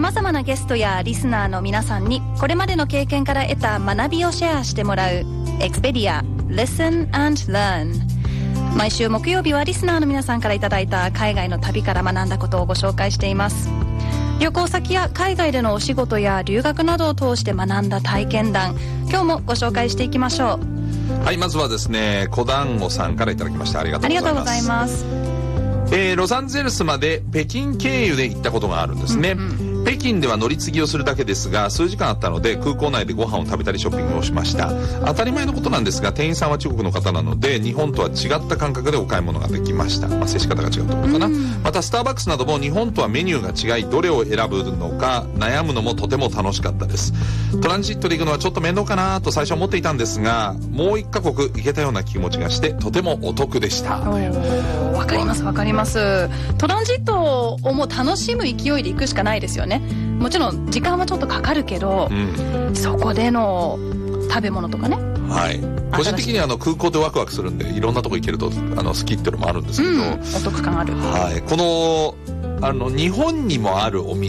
様々なゲストやリスナーの皆さんにこれまでの経験から得た学びをシェアしてもらう Expedia Listen and Learn。 毎週木曜日はリスナーの皆さんからいただいた海外の旅から学んだことをご紹介しています。旅行先や海外でのお仕事や留学などを通して学んだ体験談、今日もご紹介していきましょう。 はい、まずはですね、小団子さんからいただきました。ありがとうございます。ロサンゼルスまで北京経由で行ったことがあるんですね、北京では乗り継ぎをするだけですが、数時間あったので空港内でご飯を食べたりショッピングをしました。当たり前のことなんですが、店員さんは中国の方なので日本とは違った感覚でお買い物ができました。接し方が違うところかな、またスターバックスなども日本とはメニューが違い、どれを選ぶのか悩むのもとても楽しかったです。トランジットで行くのはちょっと面倒かなと最初は思っていたんですが、もう一カ国行けたような気持ちがしてとてもお得でした。 わかりますわかります。トランジットをもう楽しむ勢いで行くしかないですよね。もちろん時間はちょっとかかるけど、そこでの食べ物とかね、 はい、個人的には空港でワクワクするんでいろんなとこ行けると好きっていうのもあるんですけど、 お得感ある。 はい、この日本にもあるお店